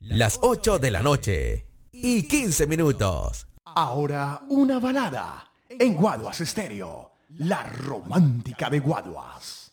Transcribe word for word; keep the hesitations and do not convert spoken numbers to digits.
las ocho de la noche y quince minutos. Ahora una balada en Guaduas Estéreo, la romántica de Guaduas.